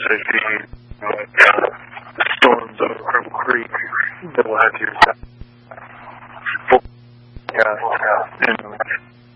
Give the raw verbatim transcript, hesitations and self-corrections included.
as the, uh, the storms of Crumb Creek that will have your yeah, and